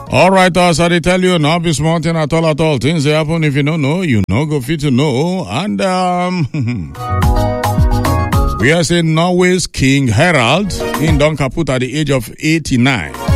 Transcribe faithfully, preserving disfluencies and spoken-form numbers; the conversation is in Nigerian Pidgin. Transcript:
All right, as I tell you, now be smart thing at all at all. Things they happen if you don't know, you know, go fit to know. And um, we are saying Norway's King Harald in Don Kaput at the age of eighty-nine.